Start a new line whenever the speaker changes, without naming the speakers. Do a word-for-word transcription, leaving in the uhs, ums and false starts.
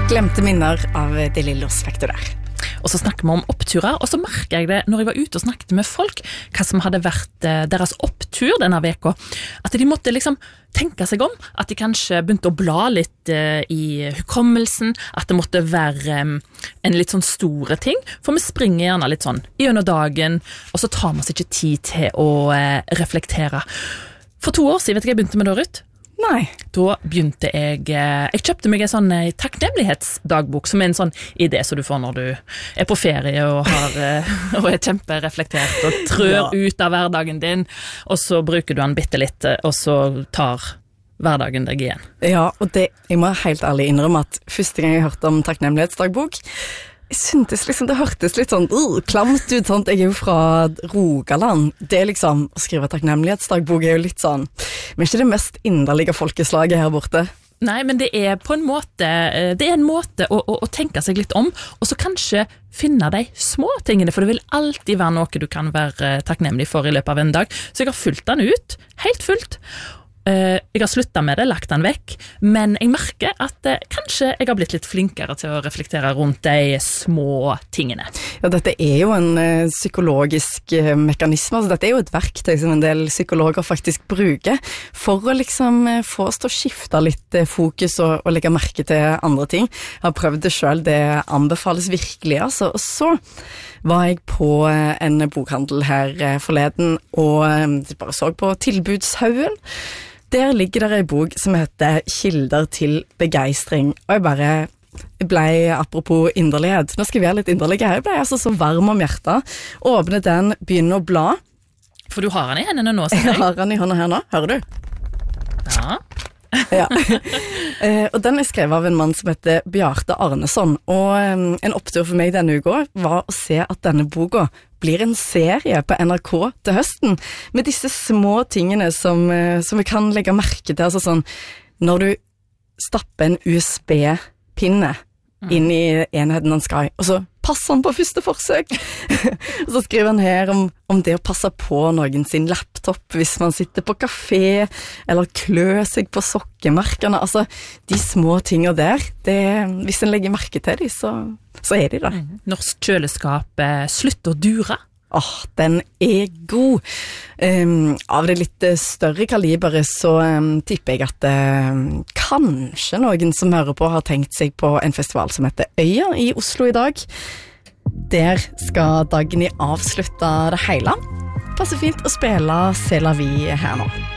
Glemte minner av De Lillos fikk du der.
Og så snakker vi om oppturer, og så merker jeg det når jeg var ute og snakket med folk, hva som hadde vært deres opptur denne veka, at de måtte liksom tenke seg om, at de kanskje begynte å bla litt i hukommelsen, at det måtte være en litt sånn store ting, for vi springer gjerne litt sånn gjennom dagen, og så tar vi oss ikke tid til å reflektere. For to år siden, vet du hva jeg begynte med da, Ruth?
Nei.
Da begynte jeg, jeg kjøpte meg en sånn takknemlighetsdagbok, som er en sånn idé som du får når du er på ferie og, har, og er kjempereflektert og trør ja. Ut av hverdagen din, og så bruker du den bitte litt, og så tar hverdagen deg igjen.
Ja, og det, jeg må helt ærlig innrømme at første gang jeg hørte om takknemlighetsdagbok, jeg syntes liksom, det hørtes litt sånn uh, klamt ut, sant? Jeg er jo fra Rogaland. Det er liksom, å skrive takknemlighetsdagbok er jo litt sånn, men ikke det mest inderlige folkeslaget her borte.
Nei, men det er på en måte, det er en måte å, å, å tenke seg litt om, og så kanskje finne de små tingene, for det vil alltid være noe du kan være takknemlig for i løpet av en dag. Så jeg har fulgt den ut, helt fullt. Jeg har sluttet med det, lagt den vekk, men jeg merker at eh, kanskje jeg har blitt litt flinkere til å reflektere rundt de små tingene.
Ja, dette er jo en uh, psykologisk uh, mekanisme, altså dette er jo et verktøy som en del psykologer faktisk bruker for å liksom uh, få oss til å skifte litt uh, fokus og, og legge merke til andre ting. Jeg har prøvd det selv, det anbefales virkelig, altså. Og så var jeg på uh, en bokhandel her uh, forleden, og uh, bare så på tilbudshaugen. Der ligger der en bok som heter Kilder til begeistring, og jeg bare jeg ble, apropos inderlighet, nå skal vi være litt inderlige her, jeg ble altså så varm om hjertet, åpne den, begynne å bla.
For du har den i hendene nå,
jeg har den i hånda her nå, hører du?
Ja.
Ja. eh, og den er skrevet av en mann som heter Bjarte Arneson, og um, en opptur for meg denne uka var å se at denne boka blir en serie på N R K til høsten, med disse små tingene som, uh, som vi kan legge merke til, altså sånn, når du stapper en U S B-pinne inn i enheten han skal i, og så passer han på første forsøk. Og så skriver han her om, om det å passe på noen sin laptop hvis man sitter på kafé, eller klø seg på sokkemerkene. Altså, de små tingene der, det, hvis en legger merke til dem, så, så er de der.
Mm. Norsk kjøleskap eh, slutt å dure.
Åh, oh, den er god. Um, av det litt større kaliberet så um, tipper jeg at um, kanskje noen som hører på har tenkt seg på en festival som heter Øya i Oslo i dag. Der skal Dagny avslutte det hele. Passer fint å spille C'est la vie her nå.